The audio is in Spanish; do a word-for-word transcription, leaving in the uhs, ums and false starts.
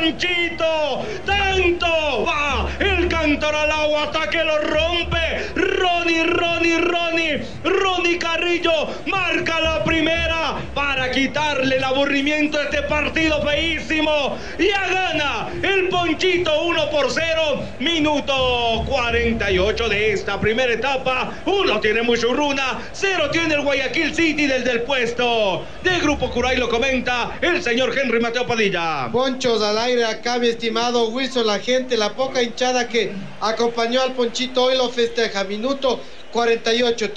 Panchito. Tanto va el Cántaro al agua hasta que lo rompe. Ronnie, Ronnie, Ronnie. Ronnie Carrillo marca la primera para quitarle el aburrimiento a este partido feísimo. Ya gana el Ponchito uno por cero. Minuto cuarenta y ocho de esta primera etapa. Uno tiene Muchurruna, cero tiene el Guayaquil City del del puesto de Grupo Curay. Lo comenta el señor Henry Mateo Padilla. Ponchos al aire acá, mi estimado Wilson. La gente, la poca hinchada que acompañó al Ponchito hoy lo festeja. Minuto cuarenta y ocho.